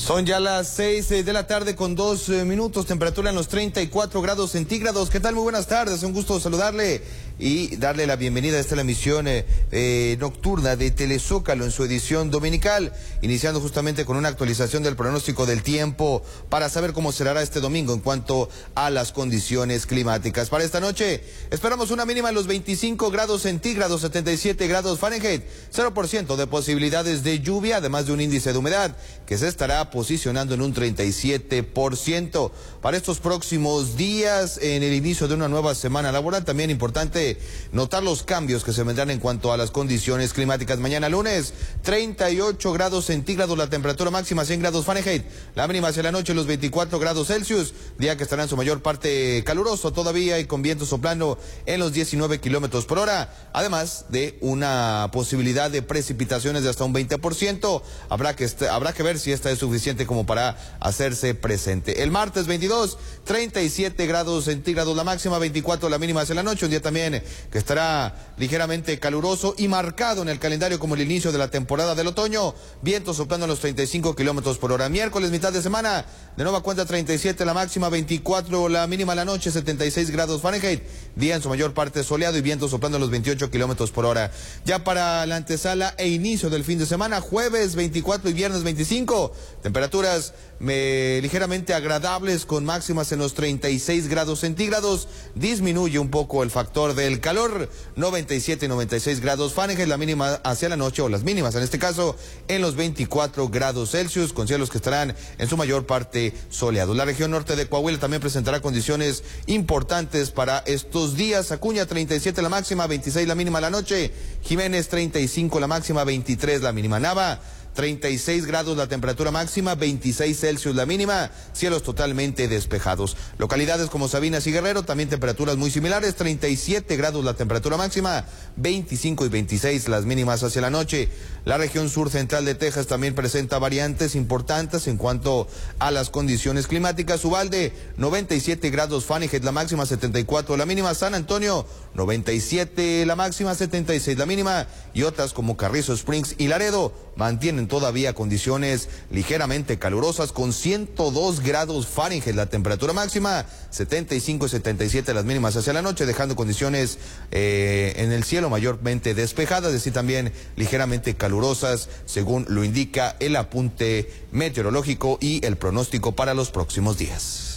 Son ya las 6 de la tarde con 2 minutos, temperatura en los 34 grados centígrados. ¿Qué tal? Muy buenas tardes, un gusto saludarle y darle la bienvenida a esta la emisión nocturna de Telezócalo en su edición dominical, iniciando justamente con una actualización del pronóstico del tiempo para saber cómo será este domingo en cuanto a las condiciones climáticas. Para esta noche esperamos una mínima en los 25 grados centígrados, 77 grados Fahrenheit, 0% de posibilidades de lluvia, además de un índice de humedad que se estará posicionando en un 37%. Para estos próximos días, en el inicio de una nueva semana laboral, también importante notar los cambios que se vendrán en cuanto a las condiciones climáticas. Mañana lunes, 38 grados centígrados la temperatura máxima, 100 grados Fahrenheit, la mínima hacia la noche los 24 grados Celsius, día que estará en su mayor parte caluroso todavía y con viento soplando en los 19 kilómetros por hora, además de una posibilidad de precipitaciones de hasta un 20%. Habrá que ver si esta es suficiente como para hacerse presente. El martes 22, 37 grados centígrados la máxima, 24 la mínima hacia la noche, un día también que estará ligeramente caluroso y marcado en el calendario como el inicio de la temporada del otoño, viento soplando en los 35 kilómetros por hora. Miércoles, mitad de semana, de nueva cuenta 37 la máxima, 24 la mínima la noche, 76 grados Fahrenheit, día en su mayor parte soleado y viento soplando en los 28 kilómetros por hora. Ya para la antesala e inicio del fin de semana, jueves 24 y viernes 25, temperaturas ligeramente agradables con máximas en los 36 grados centígrados, disminuye un poco el factor del calor, 97 y 96 grados Fahrenheit, la mínima hacia la noche, o las mínimas en este caso, en los 24 grados Celsius, con cielos que estarán en su mayor parte soleados. La región norte de Coahuila también presentará condiciones importantes para estos días. Acuña 37 la máxima, 26 la mínima la noche, Jiménez 35 la máxima, 23 la mínima, Nava 36 grados la temperatura máxima, 26 Celsius la mínima, cielos totalmente despejados. Localidades como Sabinas y Guerrero, también temperaturas muy similares, 37 grados la temperatura máxima, 25 y 26 las mínimas hacia la noche. La región sur central de Texas también presenta variantes importantes en cuanto a las condiciones climáticas. Uvalde, 97 grados Fahrenheit la máxima, 74 la mínima. San Antonio, 97 la máxima, 76 la mínima. Y otras como Carrizo Springs y Laredo mantienen todavía condiciones ligeramente calurosas con 102 grados Fahrenheit la temperatura máxima, 75 y 77 las mínimas hacia la noche, dejando condiciones en el cielo mayormente despejadas, es decir, también ligeramente calurosas, según lo indica el apunte meteorológico y el pronóstico para los próximos días.